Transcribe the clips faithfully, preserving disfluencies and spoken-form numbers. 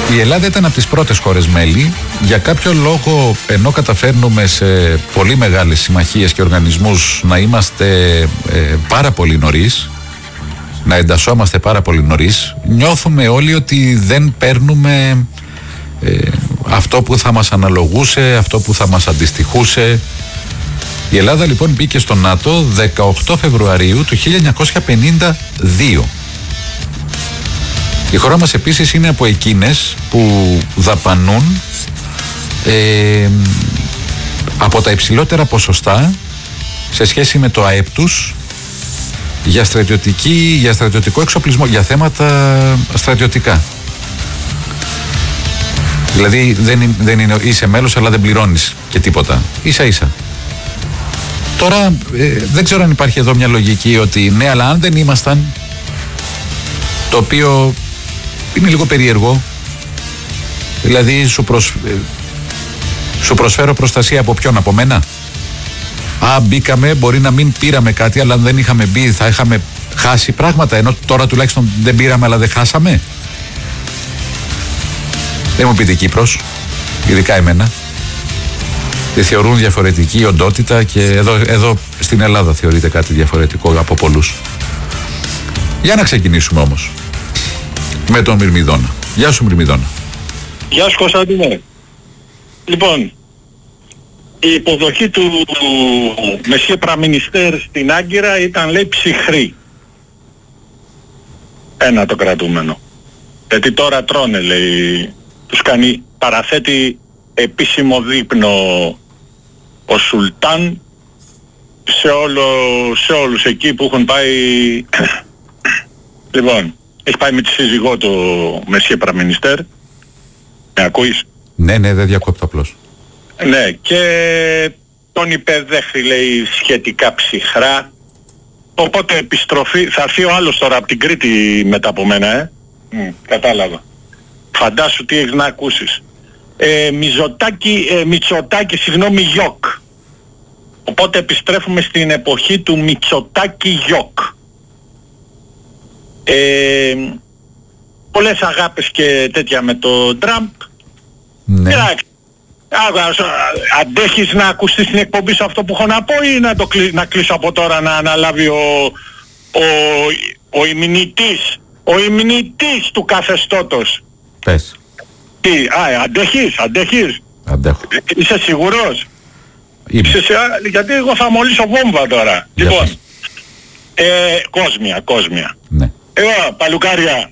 Η Ελλάδα ήταν από τις πρώτες χώρες μέλη. Για κάποιο λόγο, ενώ καταφέρνουμε σε πολύ μεγάλες συμμαχίες και οργανισμούς να είμαστε ε, πάρα πολύ νωρίς, να εντασσόμαστε πάρα πολύ νωρίς, νιώθουμε όλοι ότι δεν παίρνουμε ε, αυτό που θα μας αναλογούσε, αυτό που θα μας αντιστοιχούσε. Η Ελλάδα λοιπόν μπήκε στο ΝΑΤΟ δεκαοκτώ Φεβρουαρίου του χίλια εννιακόσια πενήντα δύο. Η χώρα μας επίσης είναι από εκείνες που δαπανούν ε, από τα υψηλότερα ποσοστά σε σχέση με το ΑΕΠ τους για, στρατιωτική, για στρατιωτικό εξοπλισμό, για θέματα στρατιωτικά. Δηλαδή δεν, είναι, δεν είναι, είσαι μέλος αλλά δεν πληρώνεις και τίποτα. Ίσα ίσα. Τώρα ε, δεν ξέρω αν υπάρχει εδώ μια λογική ότι ναι, αλλά αν δεν ήμασταν, το οποίο είναι λίγο περίεργο, δηλαδή σου, προσ... ε, σου προσφέρω προστασία από ποιον, από μένα? Α, μπήκαμε, μπορεί να μην πήραμε κάτι, αλλά αν δεν είχαμε μπει θα είχαμε χάσει πράγματα, ενώ τώρα τουλάχιστον δεν πήραμε αλλά δεν χάσαμε. Δεν μου πείτε Κύπρος, ειδικά εμένα. Τη θεωρούν διαφορετική οντότητα και εδώ, εδώ στην Ελλάδα θεωρείται κάτι διαφορετικό από πολλούς. Για να ξεκινήσουμε όμως με τον Μυρμηδόνα. Γεια σου Μυρμηδόνα. Γεια σου Κωνσταντίνε. Λοιπόν, η υποδοχή του Μεσιέ Πραμινιστέρ στην Άγκυρα ήταν, λέει, ψυχρή. Ένα το κρατούμενο. Γιατί τώρα τρώνε, λέει, τους κάνει, παραθέτει επίσημο δείπνο ο Σουλτάν σε, όλο, σε όλους εκεί που έχουν πάει. Λοιπόν, έχει πάει με τη σύζυγό του Μεσιέ Πραμινιστέρ. Με ακούεις? Ναι, ναι, δεν διακόπτω απλώς. Ναι, και τον υπεδέχθη, λέει, σχετικά ψυχρά. Οπότε επιστροφή, θα έρθει ο άλλος τώρα από την Κρήτη μετά από μένα, ε. Mm, κατάλαβα. Φαντάσου τι έχεις να ακούσεις. Ε, Μητσοτάκη, ε, Μητσοτάκη, συγγνώμη, Γιοκ. Οπότε επιστρέφουμε στην εποχή του Μητσοτάκη Γιοκ. Ε, πολλές αγάπες και τέτοια με το Τραμπ. Ναι. Εντάξει. Αντέχεις να ακουστείς στην εκπομπή σου αυτό που έχω να πω ή να, το κλει, να κλείσω από τώρα να αναλάβει ο, ο, ο ημνητής, ο ημνητής του καθεστώτος? Πες. Τι, α, αντέχεις, αντέχεις. Αντέχω. Είσαι σίγουρος? Είμαι. Είσαι, γιατί εγώ θα μολύσω βόμβα τώρα. Για Λοιπόν, σας. ε, κόσμια, κόσμια. Ναι. Εγώ, παλουκάρια.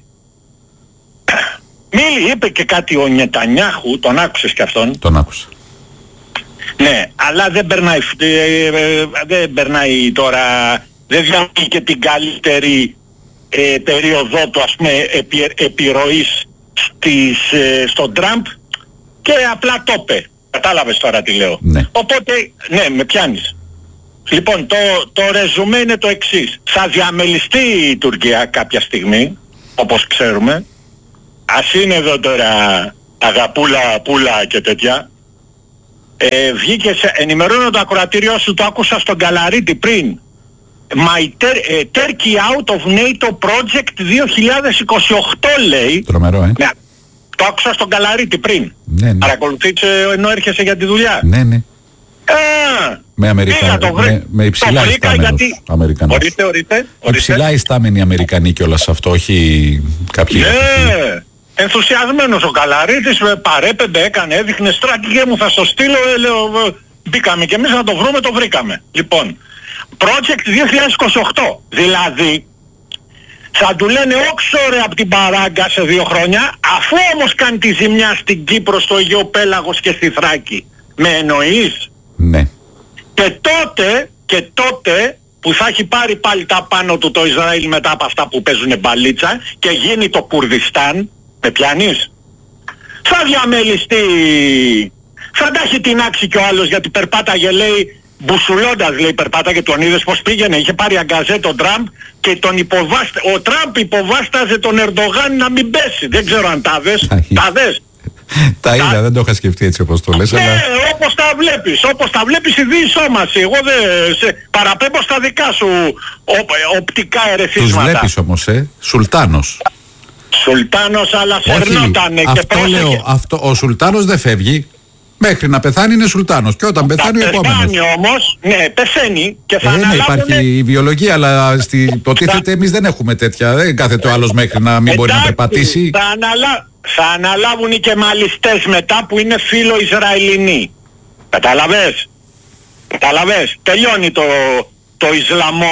Μίλη είπε και κάτι ο Νετανιάχου, τον άκουσες κι αυτόν? Τον άκουσα. Ναι, αλλά δεν περνάει, ε, ε, δεν περνάει τώρα, δεν διαμείνει και την καλύτερη ε, περίοδό του, ας πούμε, επι, επιρροής στις, ε, στον Τραμπ, και απλά το είπε. Κατάλαβες τώρα τι λέω? Ναι. Οπότε, ναι, με πιάνεις. Λοιπόν, το, το ρεζουμέ είναι το εξής. Θα διαμελιστεί η Τουρκία κάποια στιγμή, όπως ξέρουμε. Ας είναι εδώ τώρα αγαπούλα, πούλα και τέτοια. Ε, βγήκε, σε, ενημερώνω το ακροατήριό σου, το άκουσα στον Καλαρίτη πριν. My ter, ε, Turkey out of NATO project δύο χιλιάδες είκοσι οκτώ, λέει. Τρομερό, ε. Ναι, το άκουσα στον Καλαρίτη πριν. Ναι, ναι. Παρακολουθείς ενώ έρχεσαι για τη δουλειά? Ναι, ναι. Α, Με, Αμερικα... το βρει... με, με υψηλά το βρήκα ιστάμενους γιατί... Αμερικανούς. Ορίστε, ορίστε, ορίστε. Υψηλά ιστάμενοι Αμερικανοί κιόλας σε αυτό, όχι κάποιοι. Ναι, ενθουσιασμένος ο Καλαρίτης, παρέπεμπε, έκανε, έδειχνε στρατηγέ μου, θα στο στείλω, ε, λέω, μπήκαμε και εμείς να το βρούμε, το βρήκαμε. Λοιπόν, project δύο χιλιάδες είκοσι οκτώ, δηλαδή θα του λένε όξορε από την παράγκα σε δύο χρόνια, αφού όμως κάνει τη ζημιά στην Κύπρο, στο Αιγαίο Πέλαγος και στη Θράκη. Με εννοείς? Ναι. Και τότε, και τότε που θα έχει πάρει πάλι τα πάνω του το Ισραήλ μετά από αυτά που παίζουνε μπαλίτσα και γίνει το Κουρδιστάν, με πιάνεις? Θα διαμελιστεί, θα τα έχει τεινάξει κι ο άλλος, γιατί περπάταγε, λέει, μπουσουλώντας, λέει, περπάταγε, τον είδες πως πήγαινε, είχε πάρει αγκαζέ τον Τραμπ και τον υποβάστα, ο Τραμπ υποβάσταζε τον Ερντογάν να μην πέσει. Δεν ξέρω αν τα δες, τα δες? Τα είδα, δεν το είχα σκεφτεί έτσι όπως το λες, ναι, αλλά... όπως τα βλέπεις, όπως τα βλέπεις η διεισόμαση. Εγώ δεν σε παραπέμπω στα δικά σου ο, οπτικά ερεθίσματα. Τους βλέπεις όμως, ε, Σουλτάνος. Σουλτάνος αλλά σερνότανε. Όχι, αυτό λέω, αυτό, ο Σουλτάνος δεν φεύγει. Μέχρι να πεθάνει είναι Σουλτάνος και όταν πεθάνει ο επόμενος. Πεθάνει όμως, ναι, πεθαίνει και θα ε, αναλάβουν... Ναι, υπάρχει η βιολογία, αλλά στη... υποτίθεται εμείς δεν έχουμε τέτοια. Δεν κάθεται ο άλλος μέχρι να μην μπορεί να περπατήσει. Θα, αναλα... θα αναλάβουν οι κεμαλιστές μετά που είναι φίλο Ισραηλινοί. Καταλαβες. Καταλαβες. Τελειώνει το, το Ισλαμό,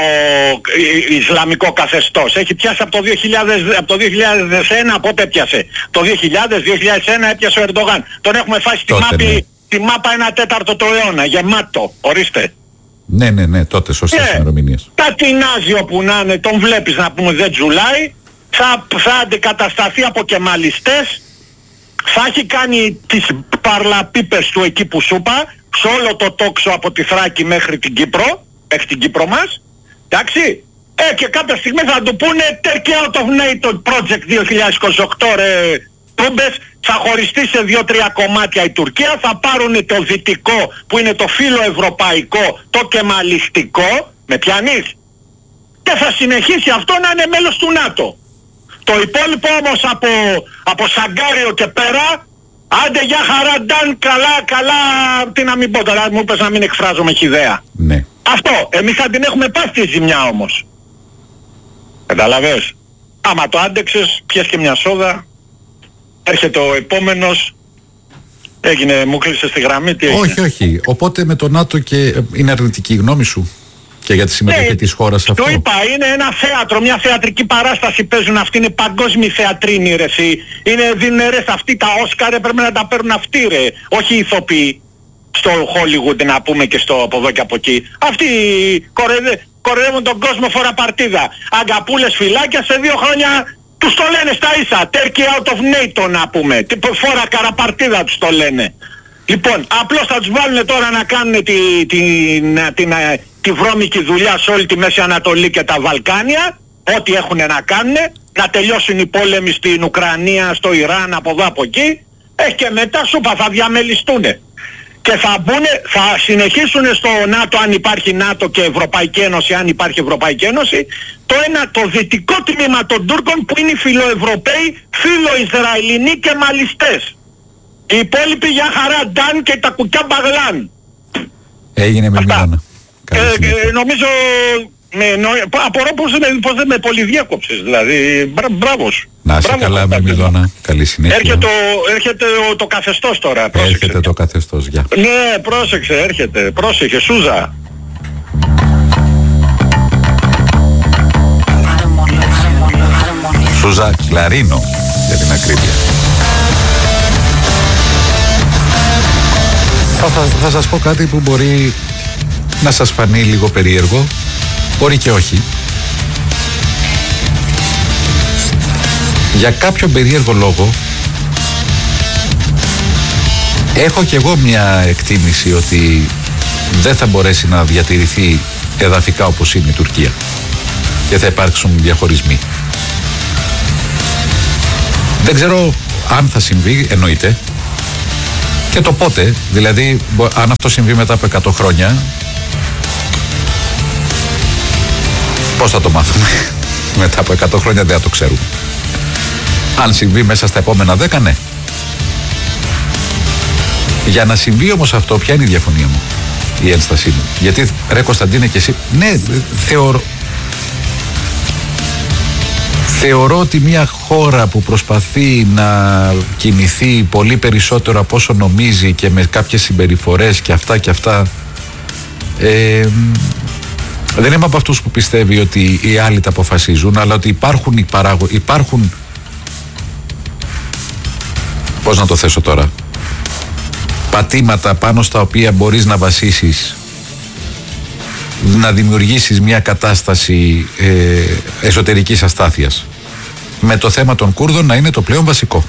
Ισλαμικό καθεστώς. Έχει πιάσει από το, δύο χιλιάδες, από το δύο χιλιάδες ένα, πότε έπιασε. Το δύο χιλιάδες, δύο χιλιάδες ένα έπιασε ο Ερντογάν. Τον έχουμε φάει στη, μάπη, ναι. τη μάπα ένα τέταρτο το αιώνα, γεμάτο. Ορίστε. Ναι, ναι, ναι, τότε σωστές yeah. ημερομηνίες. Κάτι νάζι όπου να είναι, τον βλέπεις να πούμε δεν τζουλάει, θα, θα αντικατασταθεί από κεμαλιστές, θα έχει κάνει τις παρλαπίπες του εκεί που σου είπα, σε όλο το τόξο από τη Θράκη μέχρι την Κύπρο, μέχρι την Κύπρο μας, εντάξει, ε, και κάποια στιγμή θα του πούνε take out of NATO project δύο χιλιάδες είκοσι οκτώ ρε τούμπες, θα χωριστεί σε δύο-τρία κομμάτια η Τουρκία, θα πάρουν το δυτικό που είναι το φιλοευρωπαϊκό, το κεμαλιστικό, με πιανείς, και θα συνεχίσει αυτό να είναι μέλος του ΝΑΤΟ. Το υπόλοιπο όμως από, από Σαγκάριο και πέρα, άντε για χαρά Νταν, καλά, καλά, τι να μην πω τώρα, μου είπες να μην εκφράζομαι χυδαία. Ναι. Αυτό, εμείς θα την έχουμε πάθει τη ζημιά όμως. Καταλαβες. Άμα το άντεξες, πιες και μια σόδα, έρχεται ο επόμενος, έγινε, μου κλείσες στη γραμμή, τι έγινε. Όχι, όχι. Οπότε με το ΝΑΤΟ και είναι αρνητική η γνώμη σου και για τη συμμετοχή ναι, της χώρας αυτό. Το είπα, είναι ένα θέατρο, μια θεατρική παράσταση παίζουν, αυτή είναι παγκόσμιοι θεατρίνοι ρε εσύ. Είναι δίνερες αυτοί τα Όσκαρ, πρέπει να τα παίρνουν αυτοί ρε, όχι οι ηθοποιοί στο Hollywood να πούμε και στο από εδώ και από εκεί. Αυτοί κορεδε, κορεδεύουν τον κόσμο φορά παρτίδα. Αγκαπούλες φυλάκια σε δύο χρόνια τους το λένε στα ίσα. Turkey out of NATO να πούμε. Τι φορά καραπαρτίδα τους το λένε. Λοιπόν, απλώς θα τους βάλουν τώρα να κάνουν τη, τη, την, την, τη βρώμικη δουλειά σε όλη τη Μέση Ανατολή και τα Βαλκάνια, ό,τι έχουν να κάνουν, να τελειώσουν οι πόλεμοι στην Ουκρανία, στο Ιράν, από εδώ από εκεί, ε, και μετά σούπα θα διαμελιστούν. Και θα μπουνε, θα συνεχίσουν στο ΝΑΤΟ αν υπάρχει ΝΑΤΟ και Ευρωπαϊκή Ένωση, αν υπάρχει Ευρωπαϊκή Ένωση, το ένα, το δυτικό τμήμα των Τούρκων που είναι οι φιλοευρωπαίοι, φιλοϊσραηλινοί και μαλιστές. Οι υπόλοιποι για χαρά Νταν και τα κουκιά Μπαγλάν. Έγινε με Μιλώνα. Ε, ε, νομίζω, με, νο, απορώ πως, πως δεν με πολυδιάκοψες, δηλαδή, μπρα, μπράβο σου. Να είσαι καλά με Μιλώνα, καλή συνέχεια. Έρχεται, το, έρχεται το, το καθεστώς τώρα, πρόσεξε. Έρχεται το καθεστώς, γεια. Ναι, πρόσεξε, έρχεται, πρόσεχε, Σούζα. Σούζα Κλαρίνο, για την ακρίβεια. Θα, θα, θα σας πω κάτι που μπορεί να σας φανεί λίγο περίεργο, μπορεί και όχι. Για κάποιο περίεργο λόγο έχω κι εγώ μια εκτίμηση ότι δεν θα μπορέσει να διατηρηθεί εδαφικά όπως είναι η Τουρκία και θα υπάρξουν διαχωρισμοί. Δεν ξέρω αν θα συμβεί, εννοείται, και το πότε. Δηλαδή αν αυτό συμβεί μετά από εκατό χρόνια, πώς θα το μάθουμε? Μετά από εκατό χρόνια δεν θα το ξέρουμε. Αν συμβεί μέσα στα επόμενα δέκα, ναι. Για να συμβεί όμως αυτό, ποια είναι η διαφωνία μου, η ένστασή μου? Γιατί ρε Κωνσταντίνε και εσύ, ναι, θεωρώ Θεωρώ ότι μια χώρα που προσπαθεί να κινηθεί πολύ περισσότερο από όσο νομίζει και με κάποιες συμπεριφορές και αυτά και αυτά, ε, δεν είμαι από αυτούς που πιστεύει ότι οι άλλοι τα αποφασίζουν, αλλά ότι υπάρχουν οι παράγω, υπάρχουν, πώς να το θέσω τώρα, πατήματα πάνω στα οποία μπορείς να βασίσεις, να δημιουργήσεις μια κατάσταση ε, εσωτερικής αστάθειας, με το θέμα των Κούρδων να είναι το πλέον βασικό.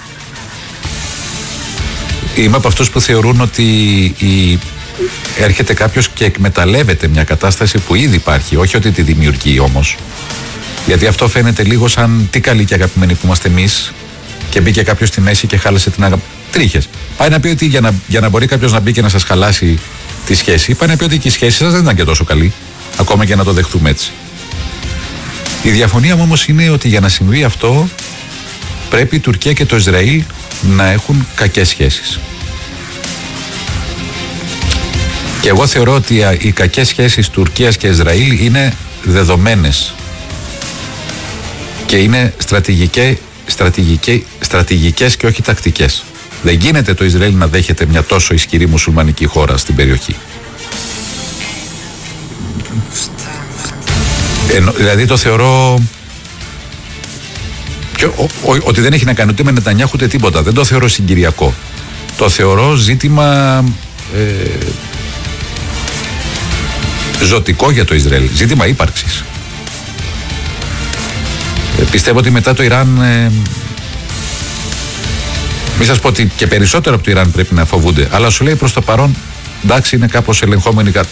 Είμαι από αυτούς που θεωρούν ότι η, έρχεται κάποιος και εκμεταλλεύεται μια κατάσταση που ήδη υπάρχει, όχι ότι τη δημιουργεί όμως, γιατί αυτό φαίνεται λίγο σαν τι καλοί και αγαπημένοι που είμαστε εμείς και μπήκε κάποιος στη μέση και χάλασε την αγάπη. Τρίχες. Πάει να πει ότι για να, για να μπορεί κάποιος να μπει και να σας χαλάσει τη σχέση, πάει να πει ότι και η σχέση σας δεν ήταν και τόσο καλή, ακόμα και να το δεχτούμε έτσι. Η διαφωνία μου όμως είναι ότι για να συμβεί αυτό πρέπει η Τουρκία και το Ισραήλ να έχουν κακές σχέσεις. Και εγώ θεωρώ ότι οι κακές σχέσεις Τουρκίας και Ισραήλ είναι δεδομένες και είναι στρατηγικές, στρατηγικές, στρατηγικές και όχι τακτικές. Δεν γίνεται το Ισραήλ να δέχεται μια τόσο ισχυρή μουσουλμανική χώρα στην περιοχή. Εννο, δηλαδή το θεωρώ και, ο, ο, ότι δεν έχει να κάνει ούτε με Νετανιάχου ούτε τίποτα. Δεν το θεωρώ συγκυριακό. Το θεωρώ ζήτημα ε, ζωτικό για το Ισραήλ. Ζήτημα ύπαρξης. Ε, πιστεύω ότι μετά το Ιράν ε, μη σας πω ότι και περισσότερο από το Ιράν πρέπει να φοβούνται, αλλά σου λέει προς το παρόν εντάξει είναι κάπως ελεγχόμενοι κάτι.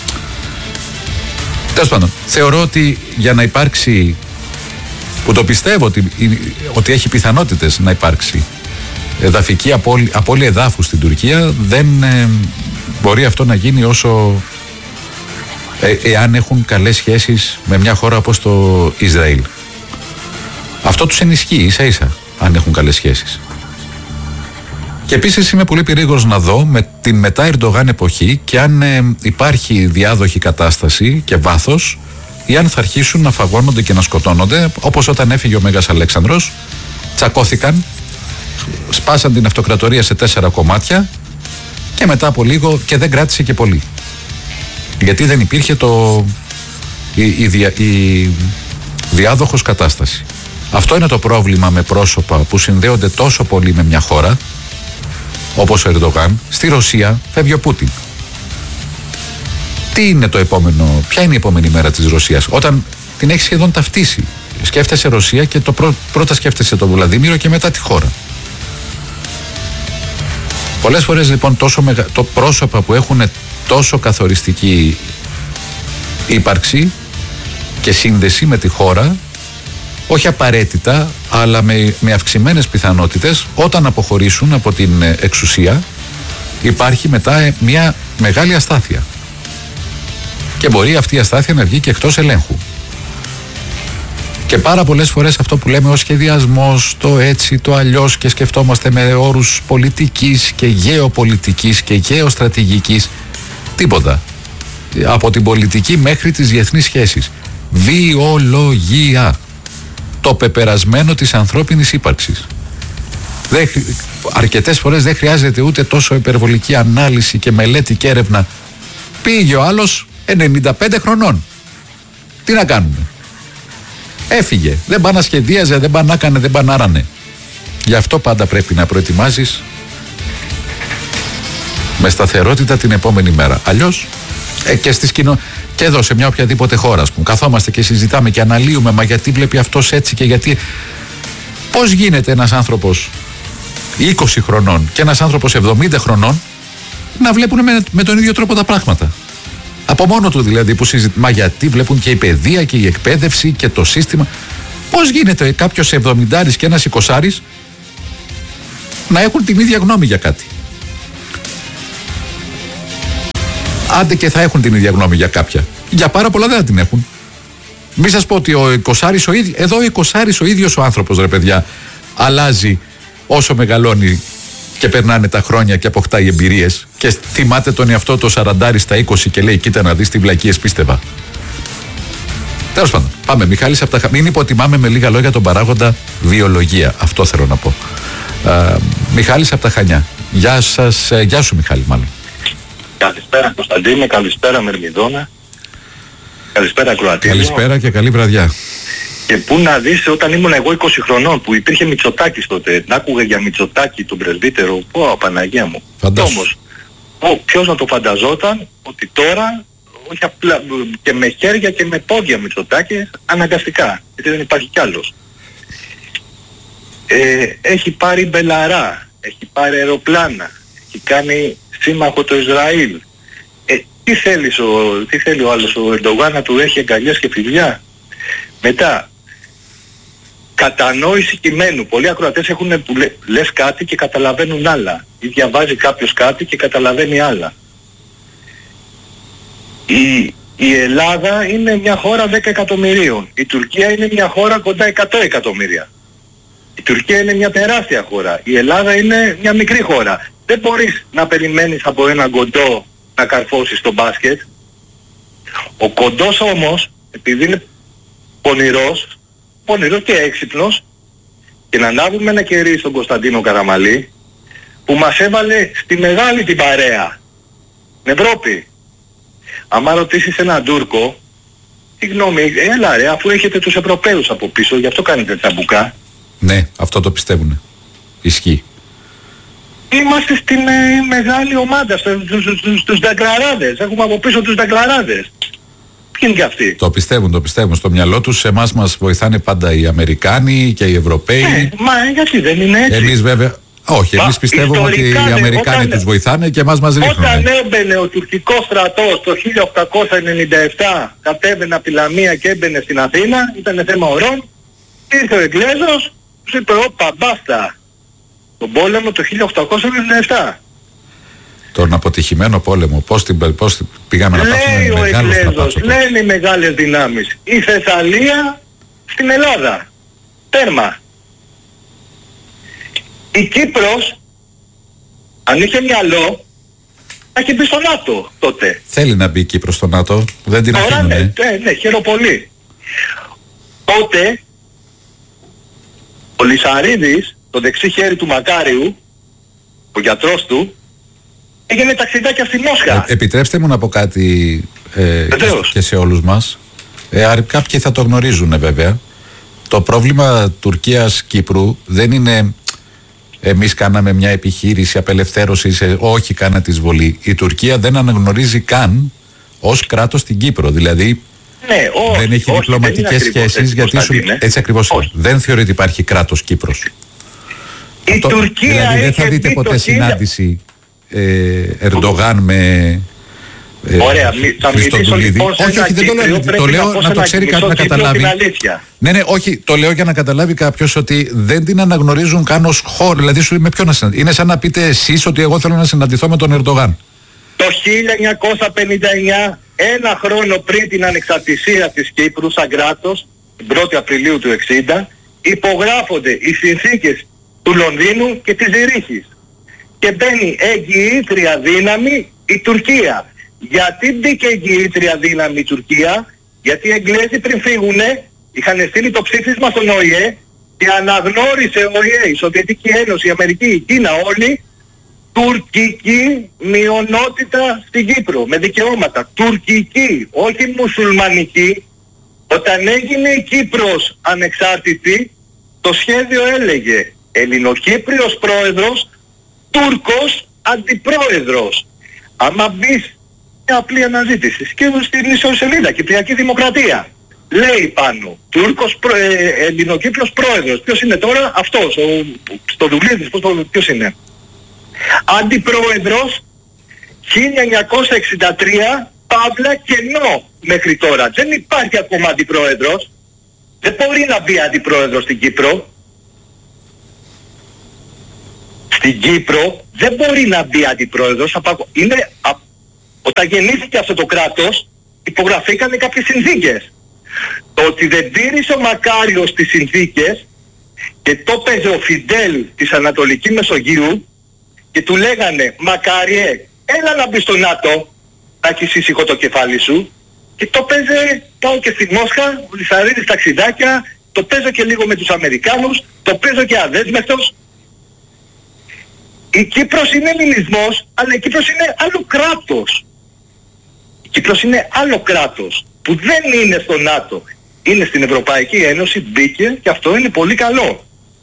Τέλος πάντων, θεωρώ ότι για να υπάρξει, που το πιστεύω ότι, ότι έχει πιθανότητες να υπάρξει εδαφική απώλεια, απώλεια εδάφου στην Τουρκία, δεν ε, μπορεί αυτό να γίνει όσο ε, εάν έχουν καλές σχέσεις με μια χώρα όπως το Ισραήλ. Αυτό τους ενισχύει ίσα ίσα αν έχουν καλές σχέσεις. Και επίσης είμαι πολύ περίεργος να δω με την μετά Ερντογάν εποχή και αν ε, υπάρχει διάδοχη κατάσταση και βάθος ή αν θα αρχίσουν να φαγώνονται και να σκοτώνονται, όπως όταν έφυγε ο Μέγας Αλέξανδρος, τσακώθηκαν, σπάσαν την αυτοκρατορία σε τέσσερα κομμάτια και μετά από λίγο, και δεν κράτησε και πολύ. Γιατί δεν υπήρχε το, η, η, δια, η διάδοχος κατάσταση. Αυτό είναι το πρόβλημα με πρόσωπα που συνδέονται τόσο πολύ με μια χώρα, όπως ο Ερντογάν. Στη Ρωσία φεύγει ο Πούτιν. Τι είναι το επόμενο, ποια είναι η επόμενη μέρα της Ρωσίας, όταν την έχει σχεδόν ταυτίσει? Σκέφτεσαι Ρωσία και το πρω, πρώτα σκέφτεσαι τον Βλαδίμηρο και μετά τη χώρα. Πολλές φορές λοιπόν τόσο μεγα, το πρόσωπα που έχουν τόσο καθοριστική ύπαρξη και σύνδεση με τη χώρα, όχι απαραίτητα, αλλά με, με αυξημένες πιθανότητες, όταν αποχωρήσουν από την εξουσία, υπάρχει μετά μια μεγάλη αστάθεια. Και μπορεί αυτή η αστάθεια να βγει και εκτός ελέγχου. Και πάρα πολλές φορές αυτό που λέμε ως σχεδιασμός, το έτσι, το αλλιώς, και σκεφτόμαστε με όρους πολιτικής και γεωπολιτικής και γεωστρατηγικής, τίποτα. Από την πολιτική μέχρι τις διεθνείς σχέσεις. Βιολογία. Το πεπερασμένο της ανθρώπινης ύπαρξης. Δεν, αρκετές φορές δεν χρειάζεται ούτε τόσο υπερβολική ανάλυση και μελέτη και έρευνα. Πήγε ο άλλος ενενήντα πέντε χρονών. Τι να κάνουμε? Έφυγε. Δεν πάνε να σχεδίαζε, δεν πάνε να έκανε, δεν πάνε να άρανε. Γι' αυτό πάντα πρέπει να προετοιμάζεις με σταθερότητα την επόμενη μέρα. Αλλιώς ε, και στις κοινο... και εδώ σε μια οποιαδήποτε χώρα, ας πούμε, καθόμαστε και συζητάμε και αναλύουμε, μα γιατί βλέπει αυτός έτσι και γιατί. Πώς γίνεται ένας άνθρωπος είκοσι χρονών και ένας άνθρωπος εβδομήντα χρονών να βλέπουν με, με τον ίδιο τρόπο τα πράγματα? Από μόνο του δηλαδή που συζητάμε, μα γιατί βλέπουν και η παιδεία και η εκπαίδευση και το σύστημα. Πώς γίνεται κάποιος εβδομηντάρης και ένας εικοσάρης να έχουν την ίδια γνώμη για κάτι? Άντε και θα έχουν την ίδια γνώμη για κάποια. Για πάρα πολλά δεν θα την έχουν. Μη σας πω ότι ο εικοσάρης ο ίδιος, εδώ ο εικοσάρης ο ίδιος ο άνθρωπος, ρε παιδιά, αλλάζει όσο μεγαλώνει και περνάνε τα χρόνια και αποκτάει εμπειρίες και θυμάται τον εαυτό το σαραντάρι στα είκοσι και λέει κοίτα να δεις τι βλακίες πίστευα. Τέλος πάντων, πάμε. Μιχάλης από τα Χανιά. Μην υποτιμάμε με λίγα λόγια τον παράγοντα βιολογία. Αυτό θέλω να πω. Α, Μιχάλης από τα Χανιά. Γεια σας, γεια σου Μιχάλη μάλλον. Καλησπέρα Κωνσταντίνε, καλησπέρα Μερμηδόνα, καλησπέρα Κροατία. Καλησπέρα και καλή βραδιά. Και πού να δεις, όταν ήμουν εγώ είκοσι χρονών που υπήρχε Μητσοτάκης τότε, να άκουγα για Μητσοτάκη τον πρεσβύτερο, πω Παναγία μου. Φαντάσου. Όμως, ο, ποιος να το φανταζόταν ότι τώρα, όχι απλά και με χέρια και με πόδια Μητσοτάκη, αναγκαστικά, γιατί δεν υπάρχει κι άλλος. Ε, έχει πάρει μπελαρά, έχει πάρει αεροπλάνα, έχει κάνει σύμμαχο το Ισραήλ. Ε, τι, θέλεις ο, τι θέλει ο άλλος, ο Ερντογάν να του έχει αγκαλιές και φιλιά? Μετά, κατανόηση κειμένου. Πολλοί ακροατές έχουν που λέ, λες κάτι και καταλαβαίνουν άλλα. Ή διαβάζει κάποιος κάτι και καταλαβαίνει άλλα. Η, η Ελλάδα είναι μια χώρα δέκα εκατομμυρίων. Η Τουρκία είναι μια χώρα κοντά εκατό εκατομμύρια. Η Τουρκία είναι μια τεράστια χώρα. Η Ελλάδα είναι μια μικρή χώρα. Δεν μπορείς να περιμένεις από έναν κοντό να καρφώσεις το μπάσκετ. Ο κοντός όμως, επειδή είναι πονηρός, πονηρός και έξυπνος, και να ανάβουμε ένα κερί στον Κωνσταντίνο Καραμαλή, που μας έβαλε στη μεγάλη την παρέα, στην Ευρώπη. Άμα ρωτήσεις έναν Τούρκο, τι γνώμη, έλα ρε, αφού έχετε τους Ευρωπαίους από πίσω, γι' αυτό κάνετε τσαμπουκά. Ναι, αυτό το πιστεύουνε. Ισχύει. Είμαστε στην ε, μεγάλη ομάδα, στους, στους, στους, στους Νταγκλαράδες. Έχουμε από πίσω τους Νταγκλαράδες. Ποιοι είναι και αυτοί? Το πιστεύουν, το πιστεύουν. Στο μυαλό τους, εμάς μας βοηθάνε πάντα οι Αμερικάνοι και οι Ευρωπαίοι. Ε, μα γιατί δεν είναι έτσι? Εμείς βέβαια... Όχι, εμείς πιστεύουμε ότι οι Αμερικάνοι όταν, τους βοηθάνε και εμάς μας ρίχνουν. Όταν έμπαινε ο τουρκικός στρατός το χίλια οκτακόσια ενενήντα επτά, κατέβαινε από τη Λαμία και έμπαινε στην Αθήνα, ήταν θέμα ωρών, ήρθε ο Εγγλέζος, τους είπε όπα μπάστα, τον πόλεμο το χίλια οκτακόσια ενενήντα επτά. Τον αποτυχημένο πόλεμο, πώς, την, πώς πήγαμε να πάει ο Εγγλέζος, λένε οι μεγάλες δυνάμεις, η Θεσσαλία στην Ελλάδα, τέρμα. Η Κύπρος, αν είχε μυαλό, θα είχε μπει στο ΝΑΤΟ τότε. Θέλει να μπει η Κύπρος στο ΝΑΤΟ, δεν την αφήνουν. Ναι, ναι, ναι, χαίρομαι πολύ. Τότε, ο Λυσαρίδης, το δεξί χέρι του Μακάριου, ο γιατρός του, έγινε ταξιδάκια στη Μόσχα. Ε, επιτρέψτε μου να πω κάτι ε, και σε όλους μας. Ε, κάποιοι θα το γνωρίζουν βέβαια. Το πρόβλημα Τουρκίας-Κύπρου δεν είναι... Εμείς κάναμε μια επιχείρηση απελευθέρωσης, όχι κάνατε εισβολή. Η Τουρκία δεν αναγνωρίζει καν ως κράτος την Κύπρο. Δηλαδή ναι, όχι, δεν έχει διπλωματικές σχέσεις γιατί σου... έτσι ακριβώς όχι. Δεν θεωρεί ότι υπάρχει κράτος Κύπρος. Η Αυτό, Τουρκία δηλαδή δεν θα δείτε ποτέ συνάντηση ε, Ερντογάν με... Ε, Ωραία, θα μιλήσω λοιπόν σε όχι, όχι, δεν το λέω, το λέω να το ξέρει κάτι να καταλάβει. Ναι, ναι, όχι, το λέω για να καταλάβει κάποιος ότι δεν την αναγνωρίζουν καν ως χώρο. Δηλαδή σου με ποιον να συναντήσει. Είναι σαν να πείτε εσείς ότι εγώ θέλω να συναντηθώ με τον Ερντογάν. Το χίλια εννιακόσια πενήντα εννιά, ένα χρόνο πριν την ανεξαρτησία της Κύπρου σαν κράτος, την πρώτη Απριλίου του εξήντα, υπογράφονται οι συνθήκες του Λονδίνου και της Ζηρίχης. Και μπαίνει εγγυήτρια δύναμη η Τουρκία. Γιατί μπήκε εγγυήτρια δύναμη η Τουρκία? Γιατί οι Εγγλέζοι πριν φύγουνε είχαν στείλει το ψήφισμα στον Ο Η Ε και αναγνώρισε ο Ο Η Ε, η Σοβιετική Ένωση, η Αμερική, η Κίνα, όλοι τουρκική μειονότητα στην Κύπρο με δικαιώματα. Τουρκική, όχι μουσουλμανική. Όταν έγινε η Κύπρος ανεξάρτητη, το σχέδιο έλεγε Ελληνοκύπριος πρόεδρος, Τούρκος αντιπρόεδρος. Άμα μπεις μια απλή αναζήτηση και στην ιστοσελίδα Κυπριακή Δημοκρατία, λέει πάνω Τούρκος προ, ε, Ελληνοκύπριος πρόεδρος. Ποιος είναι τώρα? Αυτός, ο Στοδουλίδης, πώς το, ποιος είναι? Αντιπρόεδρος χίλια εννιακόσια εξήντα τρία, παύλα κενό μέχρι τώρα. Δεν υπάρχει ακόμα αντιπρόεδρος. Δεν μπορεί να μπει αντιπρόεδρος στην Κύπρο. Στην Κύπρο δεν μπορεί να μπει αντιπρόεδρος. Είναι, α, όταν γεννήθηκε αυτό το κράτος, υπογραφήκανε κάποιες συνθήκες. Το ότι δεν τήρησε ο Μακάριος τις συνθήκες και το παίζε ο Φιντέλ της Ανατολικής Μεσογείου και του λέγανε Μακάριε, έλα να μπει στο ΝΑΤΟ, να έχεις ήσυχο το κεφάλι σου, και το παίζε, πάω και στη Μόσχα, ο Λυσαρίδης ταξιδάκια, το παίζω και λίγο με τους Αμερικάνους, το παίζω και αδέσμευτος. Η Κύπρος είναι ελληνισμός, αλλά η Κύπρος είναι άλλο κράτος. Η Κύπρος είναι άλλο κράτος που δεν είναι στο ΝΑΤΟ. Είναι στην Ευρωπαϊκή Ένωση, μπήκε και αυτό είναι πολύ καλό.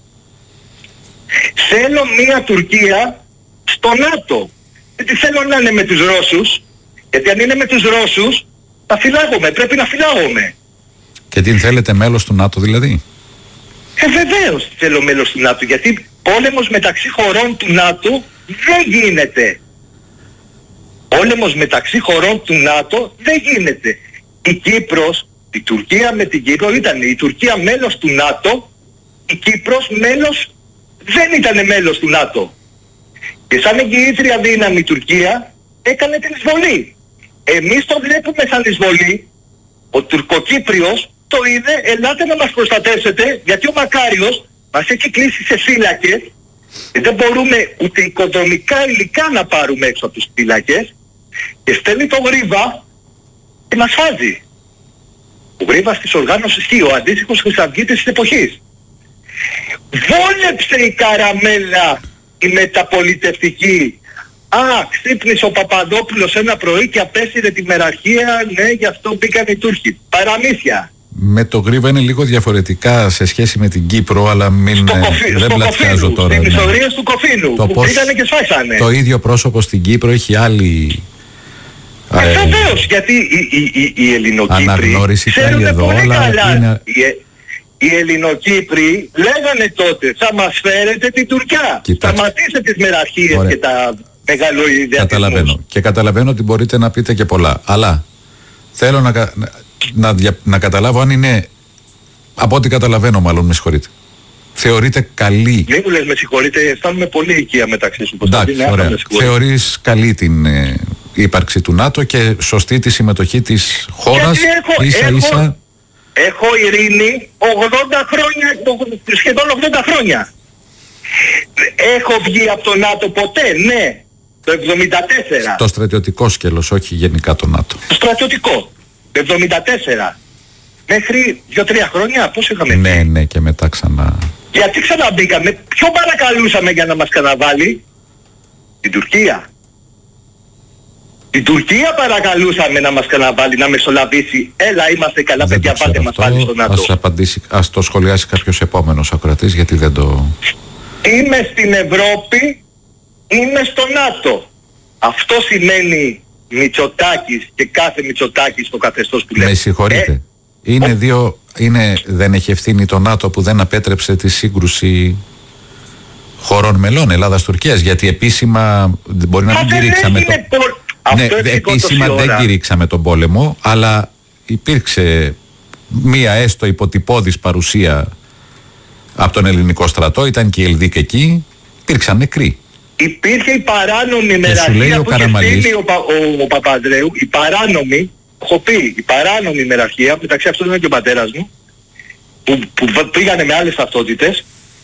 Θέλω μια Τουρκία στο ΝΑΤΟ. Γιατί θέλω να είναι με τους Ρώσους, γιατί αν είναι με τους Ρώσους θα φυλάγομαι, πρέπει να φυλάγομαι. Και την θέλετε μέλος του ΝΑΤΟ δηλαδή? Ε, βεβαίως θέλω μέλος του ΝΑΤΟ, γιατί πόλεμος μεταξύ χωρών του ΝΑΤΟ δεν γίνεται. Πόλεμος μεταξύ χωρών του ΝΑΤΟ δεν γίνεται. Η Κύπρος, η Τουρκία με την Κύπρο ήταν η Τουρκία μέλος του ΝΑΤΟ, η Κύπρος μέλος, δεν ήταν μέλος του ΝΑΤΟ. Και σαν εγγυήτρια δύναμη η Τουρκία έκανε την εισβολή. Εμείς το βλέπουμε σαν εισβολή. Ο Τουρκοκύπριος το είδε, ελάτε να μας προστατεύσετε, γιατί ο Μακάριος μας έχει κλείσει σε φύλακες, δεν μπορούμε ούτε οικοδομικά υλικά να πάρουμε έξω από τους φύλακες, και στέλνει το Γρίβα και μας φάζει. Ο Γρίβας της οργάνωσης τι, ο αντίστοιχος χρυσαυγίτης της εποχής. Βόλεψε η καραμέλα η μεταπολιτευτική. Α, ξύπνησε ο Παπαδόπουλος ένα πρωί και απέσυρε τη μεραρχία, ναι, γι' αυτό μπήκαν οι Τούρκοι. Παραμύθια. Με το Γρίβα είναι λίγο διαφορετικά σε σχέση με την Κύπρο, αλλά μην στο κοφί, δεν στο πλατιάζω κοφίνου, τώρα. Στην ναι. ιστορία του Κοφίνου, το που πώς, πήγανε και σφάξανε. Το ίδιο πρόσωπο στην Κύπρο έχει άλλη... Ε, βεβαίως, γιατί οι, οι, οι, οι Ελληνοκύπροι ξέρουν εδώ, πολύ καλά. Είναι... Οι, οι Ελληνοκύπροι λέγανε τότε, θα μας φέρετε την Τουρκιά. Κοιτάξτε. Σταματήστε τις μεραρχίες και τα μεγαλοειδεατισμούς. Καταλαβαίνω. Και καταλαβαίνω ότι μπορείτε να πείτε και πολλά. Αλλά θέλω να, να, να, να, να καταλάβω αν είναι, από ό,τι καταλαβαίνω μάλλον, με συγχωρείτε, θεωρείτε καλή... Μην μου λες με συγχωρείτε, αισθάνομαι πολύ οικία μεταξύ σου. Εντάξει, ωραία. Θεωρείς καλή την ε, ύπαρξη του ΝΑΤΟ και σωστή τη συμμετοχή της χώρας ίσα ίσα... Έχω ειρήνη ογδόντα χρόνια, σχεδόν ογδόντα χρόνια. Έχω βγει από το ΝΑΤΟ ποτέ, ναι, το εβδομήντα τέσσερα. Το στρατιωτικό σκέλος, όχι γενικά το ΝΑΤΟ. Το στρατιωτικό, το εβδομήντα τέσσερα. Μέχρι δύο τρία χρόνια, πώς είχαμε βγει. Ναι, ναι, και μετά ξανά... Γιατί ξαναμπήκαμε, ποιο παρακαλούσαμε για να μας καναβάλει? Την Τουρκία. Την Τουρκία παρακαλούσαμε να μας καναβάλει, να μεσολαβήσει. Έλα, είμαστε καλά παιδιά, πάτε μας πάλι στο ΝΑΤΟ. Ας απαντήσει, ας το σχολιάσει κάποιος επόμενος ακροατής, γιατί δεν το... Είμαι στην Ευρώπη, είμαι στο ΝΑΤΟ. Αυτό σημαίνει Μητσοτάκης και κάθε Μητσοτάκης στο καθεστώς που λέμε. Με συγχωρείτε. Ε, είναι ο... δύο... Είναι, δεν έχει ευθύνη το ΝΑΤΟ που δεν απέτρεψε τη σύγκρουση χωρών μελών Ελλάδας-Τουρκίας, γιατί επίσημα μπορεί να Μα μην κηρύξαμε το... Πο... Ναι, επίσημα δεν κηρύξαμε τον πόλεμο, αλλά υπήρξε μία έστω υποτυπώδης παρουσία από τον ελληνικό στρατό, ήταν και η Ελδίκ εκεί, υπήρξαν νεκροί. Υπήρχε η παράνομη μεραρχία που είχε στείλει ο, Πα, ο, ο Παπανδρέου, η παράνομη, έχω πει, η παράνομη μεραρχία, μεταξύ αυτών είναι και ο πατέρας μου, που, που πήγανε με άλλες ταυτότητες,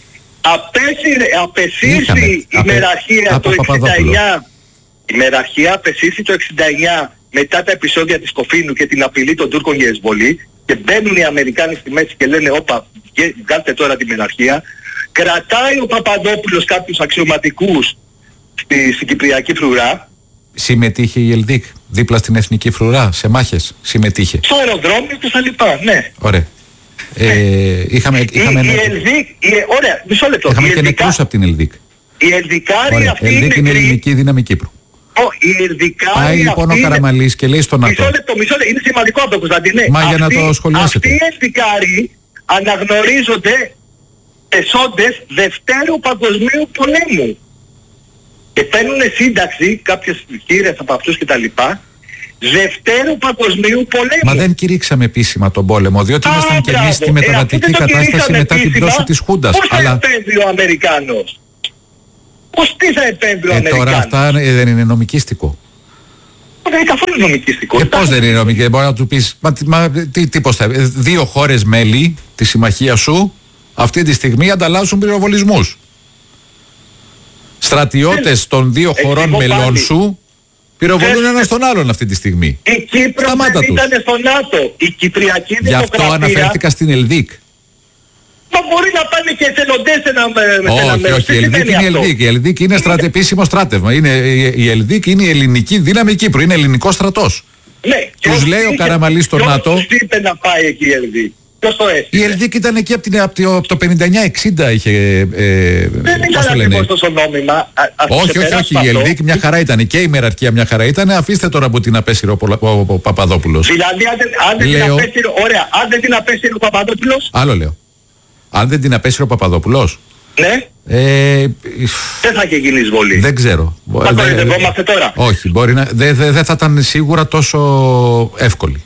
απεσύρθη η μεραρχία το εξήντα εννιά, η μεραρχία απεσύρθη το εξήντα εννιά μετά τα επεισόδια της Κοφίνου και την απειλή των Τούρκων για εισβολή, και μπαίνουν οι Αμερικάνοι στη μέση και λένε όπα, βγάλτε τώρα τη μεραρχία. Κρατάει ο Παπαδόπουλος κάποιους αξιωματικούς στη, στην Κυπριακή Φρουρά. Συμμετείχε η Ελδίκ δίπλα στην Εθνική Φρουρά, σε μάχες, συμμετείχε. Στο αεροδρόμιο και στα λοιπά, ναι. Ωραία. Ε, είχαμε, είχαμε, η, η Ελδίκ, η, ωραία, μισό λεπτό. Είχαμε και νεκρούς από την Ελδίκ. Η Ελδικάρη αυτή είναι νεκρή. Είναι η ελληνική δύναμη Κύπρου. Oh, η Ελδικάρη Πάει λοιπόν ο Καραμαλής και λέει στον ΝΑΤΟ. Μισό λεπτό, μισό λεπτό, είναι σημαντικό αυτό, Κωνσταντινέ. Μα αυτή, για να το σχολιάσετε. Αυτοί οι Ελδικάροι αναγνωρίζονται εσόντες Δευτέρου Παγκοσμίου Πολέμου. Και παίρνουν σύνταξη κάποιες χείρες από αυτούς και τα λοιπά, Δευτέρου Παγκοσμίου Πολέμου. Μα δεν κηρύξαμε επίσημα τον πόλεμο, διότι Α, ήμασταν και εμείς στη μεταβατική ε, κατάσταση μετά την πτώση της Χούντας. Πώς θα αλλά... επέμβει ο Αμερικάνος? Πώς τι θα επέμβει ο ε, Αμερικάνος? Τώρα αυτά ε, δεν είναι νομικίστικο. Δεν είναι καθόλου νομικίστικο. Και πώς δεν είναι νομικίστικο? Μπορεί να του πεις, μα, μα τι, τι πώς θα... Δύο χώρες μέλη της συμμαχίας σου αυτή τη στιγμή ανταλλάσσουν πυροβολισμούς. Στρατιώτες των δύο χωρών μελών πάλι. σου πυροβολούν ένας τον άλλον αυτή τη στιγμή. Η Κύπρος δεν ήταν στο ΝΑΤΟ. Η Κυπριακή Δημοκρατία... Γι' αυτό αναφέρθηκα στην Ελδίκ. Μα μπορεί να πάνε και εθελοντές ένα μέρος. Όχι, όχι, η Ελδίκ είναι η Ελδίκ. Η Ελδίκ είναι στρατε, επίσημο στράτευμα. Είναι, η Ελδίκ είναι η ελληνική δύναμη Κύπρου. Είναι ελληνικός στρατός. Ναι. Τους λέει ο Καραμαλής στο ΝΑΤΟ. Ποιος είπε να πάει εκεί η Ελδίκ? Ποιος το έστειλε? Η Ελδίκ ήταν εκεί από, την, από, το, από το πενήντα εννιά εξήντα είχε... Ε, δεν ήταν ακριβώς τόσο νόμιμα. Όχι, όχι, όχι. Η Ελδίκ μια χαρά ήταν. Και η μεραρχία μια χαρά ήταν. Αφήστε τώρα που την απέσυρε ο, ο, ο, ο Παπαδόπουλος. Δηλαδή, αν δεν, αν δεν λέω, την απέσυρε, ωραία, αν δεν την απέσυρε ο Παπαδόπουλος. Άλλο λέω. Αν δεν την απέσυρε ο Παπαδόπουλος. Ναι. Ε, δεν θα είχε γίνει εισβολή. Δεν ξέρω. Θα το ειδευόμαστε τώρα. Όχι, μπορεί να. Δεν δε, δε θα ήταν σίγουρα τόσο εύκολη.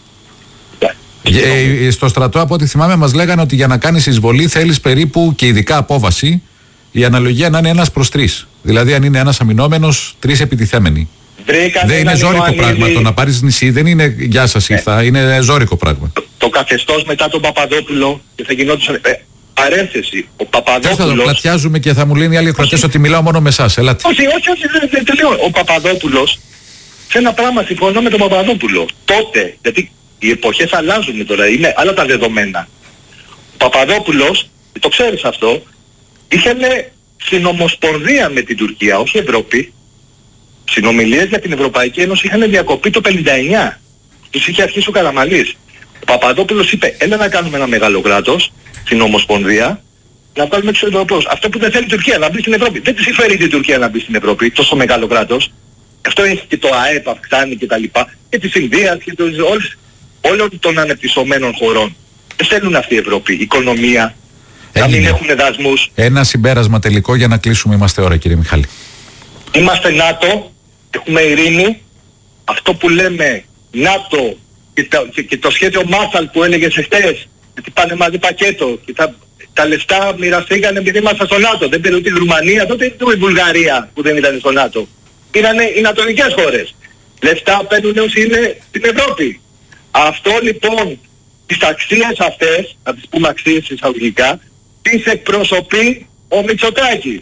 Ε, στο στρατό, από ό,τι θυμάμαι, μας λέγανε ότι για να κάνεις εισβολή θέλεις περίπου, και ειδικά απόβαση, η αναλογία να είναι ένας προς τρεις. Δηλαδή, αν είναι ένας αμυνόμενος, τρεις επιτιθέμενοι. Βρήκαν δεν είναι ζώρικο ανήλυ... πράγμα. Το να πάρεις νησί δεν είναι γεια σας ήρθα, ε. είναι ζώρικο πράγμα. Το, το καθεστώς μετά τον Παπαδόπουλο και θα γινόντουσαν. Ε, παρένθεση, ο Τέλος πάντων, Παπαδόπουλος... πλατιάζουμε και θα μου λένε οι άλλοι ακροατές ότι μιλάω μόνο με εσάς. Ελάτε. Όχι, όχι, όχι, δεν, δεν τελειώνω. Ο Παπαδόπουλος, σε ένα πράγμα συμφωνώ με τον Παπαδόπουλο. Τότε, γιατί οι εποχές αλλάζουν τώρα, είναι άλλα τα δεδομένα. Ο Παπαδόπουλος, το ξέρεις αυτό, είχε συνομοσπονδία με την Τουρκία, όχι Ευρώπη. Συνομιλίες για την Ευρωπαϊκή Ένωση είχαν διακοπεί το πενήντα εννιά. Τους είχε αρχίσει ο Καραμανλής. Ο Παπαδόπουλος είπε, έλα να κάνουμε ένα μεγάλο κράτος, συνομοσπονδία, να βάλουμε τους Ευρωπαίους. Αυτό που δεν θέλει η Τουρκία, να μπει στην Ευρώπη. Δεν της συμφέρει την Τουρκία να μπει στην Ευρώπη, τόσο μεγάλο κράτος. Αυτό έχει και το ΑΕΠ αυξάνει και τα λοιπά. Και της Ινδίας και το, όλες, όλων των ανεπτυσσομένων χωρών. Δεν θέλουν αυτή η Ευρώπη. Οικονομία, να μην έχουν δασμούς. Ένα συμπέρασμα τελικό για να κλείσουμε, είμαστε ώρα κύριε Μιχάλη. Είμαστε ΝΑΤΟ, έχουμε ειρήνη. Αυτό που λέμε ΝΑΤΟ και το, και, και το σχέδιο Μάρσαλ που έλεγες εχθές, γιατί πάνε μαζί πακέτο και τα, τα λεφτά μοιραστήκανε επειδή ήμασταν στο ΝΑΤΟ. Δεν πήρε ούτε η Ρουμανία, τότε ούτε η Βουλγαρία που δεν ήταν στο ΝΑΤΟ. Πήρανε οι νατοικές χώρες. Λεφτά παίρνουν όσοι είναι στην Ευρώπη. Αυτό λοιπόν, τις αξίες αυτές, να τις πούμε αξίες εισαγωγικά, τις εκπροσωπεί ο Μητσοτάκης.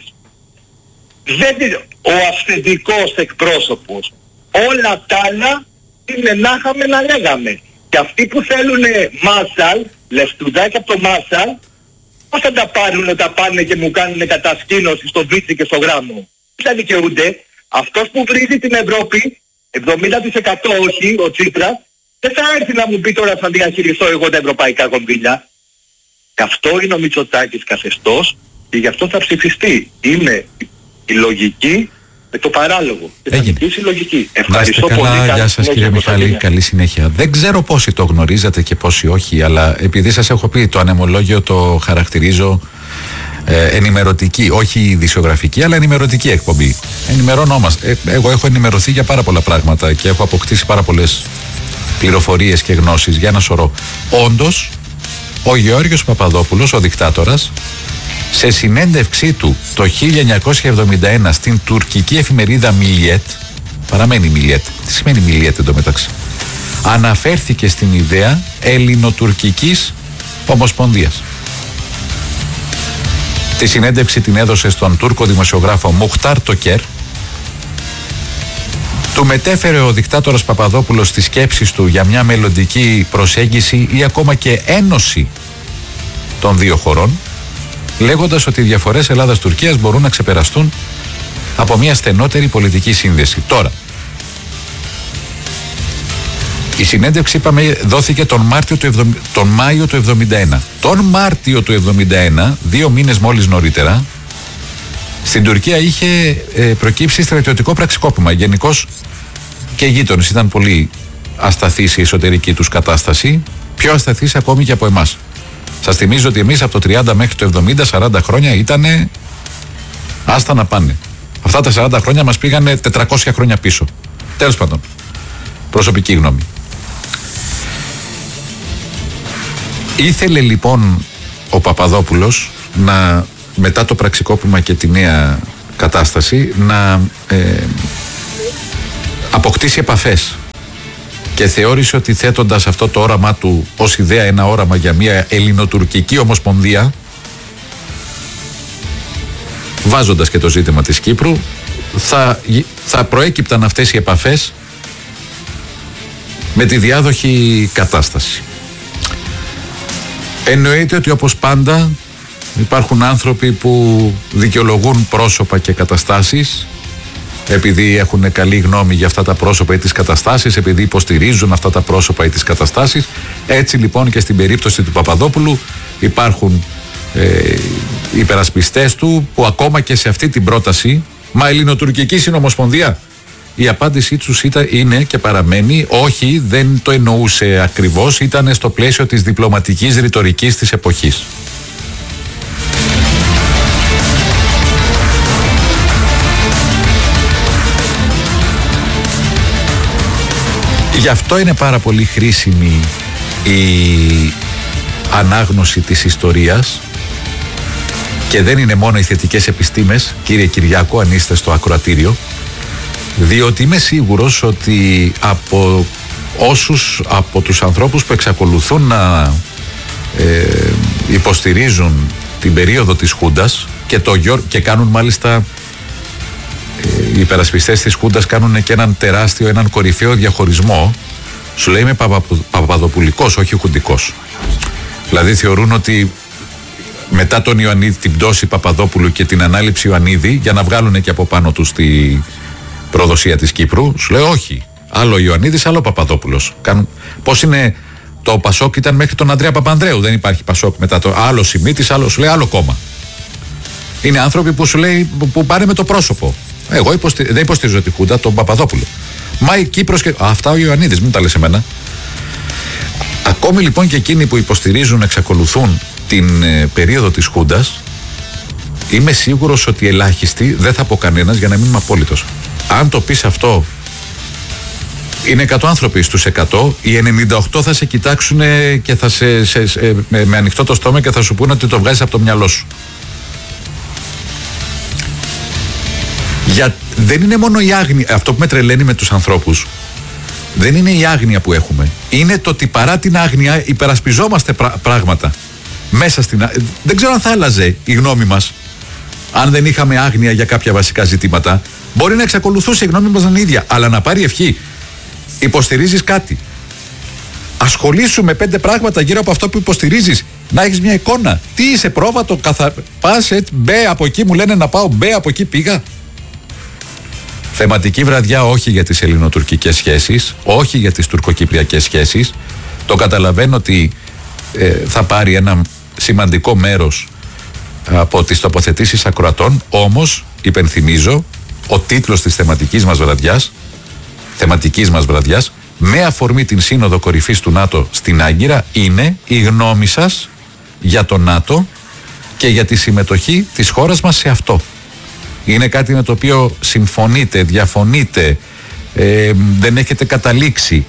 Δεν, ο αυθεντικός εκπρόσωπος. Όλα τα άλλα είναι να είχαμε να λέγαμε. Και αυτοί που θέλουν Μάρσαλ, λεφτουδάκια από το Μάρσαλ, πώς θα τα πάρουν, τα πάνε και μου κάνουν κατασκήνωση στο Βίτσι και στο Γράμμο. Δεν δικαιούνται. Αυτός που βρίζει την Ευρώπη, εβδομήντα τοις εκατό όχι, ο Τσίπρας, δεν θα έρθει να μου πει τώρα θα διαχειριστώ εγώ τα ευρωπαϊκά κονδύλια. Και αυτό είναι ο Μητσοτάκης καθεστώς και γι' αυτό θα ψηφιστεί. Είναι η λογική με το παράλογο. Και θα νικήσει η λογική. Ευχαριστώ καλά, πολύ. Γεια σας κύριε Μιχάλη, καλή συνέχεια. Δεν ξέρω πόσοι το γνωρίζετε και πόσοι όχι, αλλά επειδή σας έχω πει το ανεμολόγιο το χαρακτηρίζω ε, ενημερωτική, όχι ειδησιογραφική, αλλά ενημερωτική εκπομπή. Ενημερώνόμαστε. Ε, εγώ έχω ενημερωθεί για πάρα πολλά πράγματα και έχω αποκτήσει πάρα πολλές πληροφορίες και γνώσεις για ένα σωρό. Όντως, ο Γεώργιος Παπαδόπουλος, ο δικτάτορας, σε συνέντευξή του το χίλια εννιακόσια εβδομήντα ένα στην τουρκική εφημερίδα Μιλιέτ, παραμένει Μιλιέτ, τι σημαίνει Μιλιέτ εντωμεταξύ, αναφέρθηκε στην ιδέα ελληνοτουρκικής ομοσπονδίας. Τη συνέντευξη την έδωσε στον Τούρκο δημοσιογράφο Μουχτάρ Τοκέρ. Του μετέφερε ο δικτάτορας Παπαδόπουλος τις σκέψεις του για μια μελλοντική προσέγγιση ή ακόμα και ένωση των δύο χωρών, λέγοντας ότι οι διαφορές Ελλάδας-Τουρκίας μπορούν να ξεπεραστούν από μια στενότερη πολιτική σύνδεση. Τώρα, η συνέντευξη, είπαμε, δόθηκε τον, Μάρτιο του εβδομήντα, τον Μάιο του εβδομήντα ένα. Τον Μάρτιο του εβδομήντα ένα, δύο μήνες μόλις νωρίτερα, στην Τουρκία είχε ε, προκύψει στρατιωτικό πραξικόπημα. Γενικώς και οι γείτονες ήταν πολύ ασταθείς η εσωτερική τους κατάσταση, πιο ασταθείς ακόμη και από εμάς. Σας θυμίζω ότι εμείς από το τριάντα μέχρι το εβδομήντα σαράντα χρόνια ήτανε άστα να πάνε. Αυτά τα σαράντα χρόνια μας πήγανε τετρακόσια χρόνια πίσω. Τέλος πάντων, προσωπική γνώμη. Ήθελε λοιπόν ο Παπαδόπουλος να, μετά το πραξικόπημα και τη νέα κατάσταση, να ε, αποκτήσει επαφές. Και θεώρησε ότι θέτοντας αυτό το όραμά του ως ιδέα, ένα όραμα για μια ελληνοτουρκική ομοσπονδία, βάζοντας και το ζήτημα της Κύπρου, θα, θα προέκυπταν αυτές οι επαφές με τη διάδοχη κατάσταση. Εννοείται ότι όπως πάντα υπάρχουν άνθρωποι που δικαιολογούν πρόσωπα και καταστάσεις επειδή έχουν καλή γνώμη για αυτά τα πρόσωπα ή τις καταστάσεις, επειδή υποστηρίζουν αυτά τα πρόσωπα ή τις καταστάσεις. Έτσι λοιπόν και στην περίπτωση του Παπαδόπουλου υπάρχουν ε, υπερασπιστές του που ακόμα και σε αυτή την πρόταση, μα ελληνοτουρκική συνομοσπονδία, η απάντησή τους ήταν, είναι και παραμένει όχι, δεν το εννοούσε ακριβώς, ήταν στο πλαίσιο της διπλωματικής ρητορικής της εποχής. Γι' αυτό είναι πάρα πολύ χρήσιμη η ανάγνωση της ιστορίας και δεν είναι μόνο οι θετικές επιστήμες, κύριε Κυριάκο, αν είστε στο ακροατήριο, διότι είμαι σίγουρος ότι από όσους από τους ανθρώπους που εξακολουθούν να ε, υποστηρίζουν την περίοδο της Χούντας και, το, και κάνουν μάλιστα ε, οι υπερασπιστές της Χούντας κάνουν και έναν τεράστιο, έναν κορυφαίο διαχωρισμό. Σου λέει είμαι παπα, παπαδοπουλικός, όχι χουντικός. Δηλαδή θεωρούν ότι μετά τον Ιωαννίδη, την πτώση Παπαδόπουλου και την ανάληψη Ιωαννίδη, για να βγάλουν και από πάνω τους τη προδοσία της Κύπρου, σου λέει όχι. Άλλο Ιωαννίδης, άλλο Παπαδόπουλος. Κάνουν... Πώς είναι το Πασόκ ήταν μέχρι τον Ανδρέα Παπανδρέου. Δεν υπάρχει Πασόκ μετά το άλλο Σιμίτης, άλλο σου λέει άλλο κόμμα. Είναι άνθρωποι που σου λέει που πάνε με το πρόσωπο. Εγώ υποστη... δεν υποστηρίζω τη Χούντα, τον Παπαδόπουλο. Μα η Κύπρος και. Αυτά ο Ιωαννίδης, μην τα λες εμένα. Ακόμη λοιπόν και εκείνοι που υποστηρίζουν, εξακολουθούν την ε, περίοδο της Χούντας, είμαι σίγουρος ότι ελάχιστοι, δεν θα πω κανένας για να μην είμαι απόλυτος. Αν το πεις αυτό, είναι εκατό άνθρωποι στους εκατό, οι ενενήντα οκτώ θα σε κοιτάξουν και θα σε, σε, σε, με, με ανοιχτό το στόμα και θα σου πούνε ότι το βγάζεις από το μυαλό σου. Για, δεν είναι μόνο η άγνοια, αυτό που με τρελαίνει με τους ανθρώπους, δεν είναι η άγνοια που έχουμε. Είναι το ότι παρά την άγνοια υπερασπιζόμαστε πρά, πράγματα. Μέσα στην, δεν ξέρω αν θα άλλαζε η γνώμη μας αν δεν είχαμε άγνοια για κάποια βασικά ζητήματα. Μπορεί να εξακολουθούσε η γνώμη μας να είναι ίδια, αλλά να πάρει ευχή. Υποστηρίζεις κάτι. Ασχολήσου με πέντε πράγματα γύρω από αυτό που υποστηρίζεις. Να έχεις μια εικόνα. Τι είσαι πρόβατο, καθα... πας έτσι, μπε από εκεί μου λένε να πάω, μπε από εκεί πήγα. Θεματική βραδιά όχι για τις ελληνοτουρκικές σχέσεις, όχι για τις τουρκοκυπριακές σχέσεις. Το καταλαβαίνω ότι ε, θα πάρει ένα σημαντικό μέρος από τις τοποθετήσεις ακροατών, όμως υπενθυμίζω ο τίτλος της θεματικής μας βραδιάς, θεματικής μας βραδιάς, με αφορμή την Σύνοδο Κορυφής του ΝΑΤΟ στην Άγκυρα, είναι η γνώμη σας για το ΝΑΤΟ και για τη συμμετοχή της χώρας μας σε αυτό. Είναι κάτι με το οποίο συμφωνείτε, διαφωνείτε, ε, δεν έχετε καταλήξει.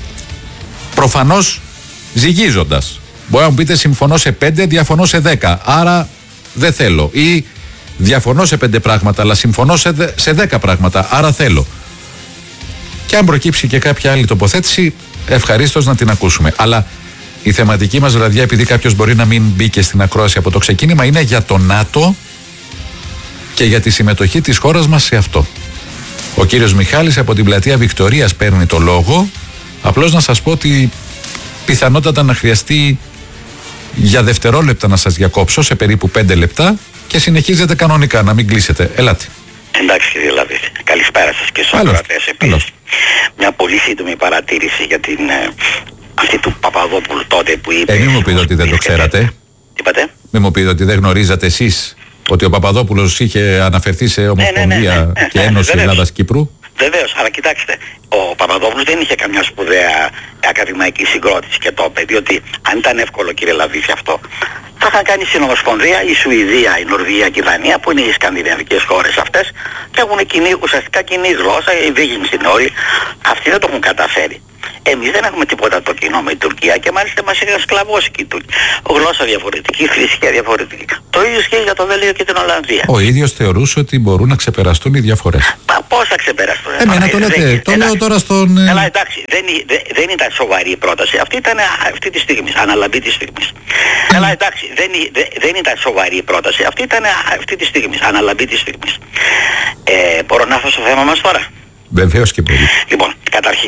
Προφανώς ζυγίζοντας. Μπορεί να μου πείτε συμφωνώ σε πέντε, διαφωνώ σε δέκα. Άρα δεν θέλω. Ή διαφωνώ σε πέντε πράγματα, αλλά συμφωνώ σε, δε, σε δέκα πράγματα. Άρα θέλω. Και αν προκύψει και κάποια άλλη τοποθέτηση, ευχαρίστως να την ακούσουμε. Αλλά η θεματική μας βραδιά, επειδή κάποιος μπορεί να μην μπήκε στην ακρόαση από το ξεκίνημα, είναι για το ΝΑΤΟ και για τη συμμετοχή της χώρας μας σε αυτό. Ο κύριος Μιχάλης από την πλατεία Βικτωρίας παίρνει το λόγο. Απλώς να σας πω ότι πιθανότατα να χρειαστεί για δευτερόλεπτα να σας διακόψω σε περίπου πέντε λεπτά και συνεχίζετε κανονικά, να μην κλείσετε. Ελάτε. Εντάξει κύριε Λαβίδη, καλησπέρα σας και στους ακροατές επίσης. Μια πολύ σύντομη παρατήρηση για την ε, αυτή του Παπαδόπουλου τότε που είπε... Ε, μην μου πείτε ότι δεν το ξέρατε. Τι είπατε? Μην μου πείτε ότι δεν γνωρίζατε εσείς ότι ο Παπαδόπουλος είχε αναφερθεί σε Ομοσπονδία ναι, ναι, ναι, ναι, και Ένωση ναι, Ελλάδας-Κύπρου. Βεβαίως, αλλά κοιτάξτε, ο Παπαδόπουλος δεν είχε καμιά σπουδαία ακαδημαϊκή συγκρότηση και το είπε, διότι αν ήταν εύκολο κύριε Λαβίδη αυτό, θα είχαν κάνει συνομοσπονδία η Σουηδία, η Νορβηγία και η Δανία που είναι οι σκανδιναβικές χώρες αυτές και έχουν κοινή, ουσιαστικά κοινή γλώσσα, οι Βίγινς είναι όλοι, αυτοί δεν το έχουν καταφέρει. Εμείς δεν έχουμε τίποτα το κοινό με την Τουρκία και μάλιστα μας είχαν σκλαβώσει και η Τουρκία. Γλώσσα διαφορετική, θρησκεία διαφορετική. Το ίδιο ισχύει για το Βέλγιο και την Ολλανδία. Ο ίδιος θεωρούσε ότι μπορούν να ξεπεραστούν οι διαφορές. Μα πώς θα ξεπεραστούν? Εμένα το λέτε, δεν, το λέω τώρα στον... Καλά εντάξει, δεν, δεν, δεν ήταν σοβαρή η πρόταση. Αυτή ήταν αυτή τη στιγμή, αναλαμπή τη στιγμή. Καλά εντάξει, δεν, δεν, δεν ήταν σοβαρή η πρόταση. Αυτή ήταν αυτή τη στιγμή, αναλαμπή τη στιγμή. Ε, μπορώ να έρθω στο θέμα μας τώρα? Βεβαίως και μπορεί. Λοιπόν, καταρχήν.